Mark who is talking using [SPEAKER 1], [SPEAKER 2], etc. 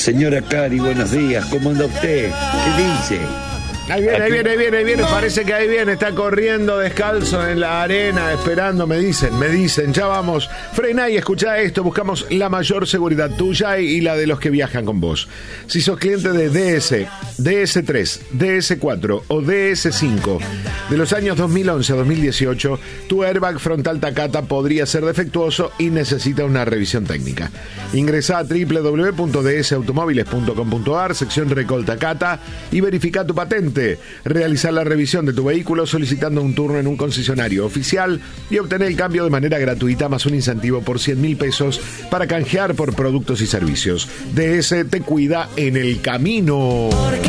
[SPEAKER 1] Señora Cari, buenos días. ¿Cómo anda usted? ¿Qué dice?
[SPEAKER 2] Ahí viene, parece que ahí viene, está corriendo descalzo en la arena, esperando, me dicen, ya vamos, frená y escuchá esto, buscamos la mayor seguridad tuya y la de los que viajan con vos. Si sos cliente de DS, DS3, DS4 o DS5 de los años 2011 a 2018, tu airbag frontal Takata podría ser defectuoso y necesita una revisión técnica. Ingresá a www.dsautomóviles.com.ar, sección Recall Takata, y verifica tu patente. Realizar la revisión de tu vehículo solicitando un turno en un concesionario oficial y obtener el cambio de manera gratuita más un incentivo por 100.000 pesos para canjear por productos y servicios. DS te cuida en el camino.